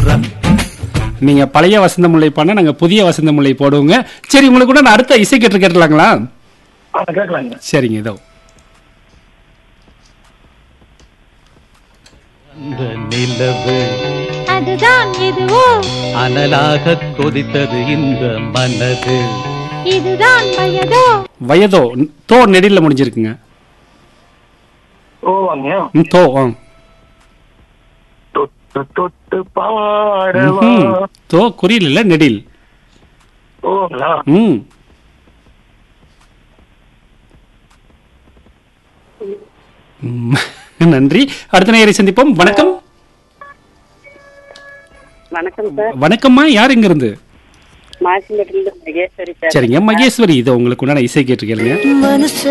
வர்றேன். நீங்க பழைய வசந்த முல்லை பாடினா நாங்க புதிய வசந்த முல்லை போடுவோங்க. சரி, உங்களுக்கு கூட நான் அடுத்த இசை கேட்டலாங்களா? கேட்கலாங்க. சரிங்க, இதோ. அந்த நிலவு அதுதான் எதுவோ அனலாக கொதித்தது இந்த மனது. இதுதான் வயதோ வயதோ தோ நெடில முடிஞ்சிருக்குங்க. ஓவாங்க. தோ தொட்டு தொட்டு பாடவா. தோ குறியில் இல்ல நெடில். ஓங்களா. நன்றி. அடுத்த நேயரை சந்திப்போம். வணக்கம். வணக்கம் சார். வணக்கம்மா, யார் இங்க இருந்து? மாசிமேட்டிலிருந்து மகேஸ்வரி சார். சரிங்க மகேஸ்வரி, இதோ உங்களுக்கு உண்டான இசை கேட்டு கேளுங்க.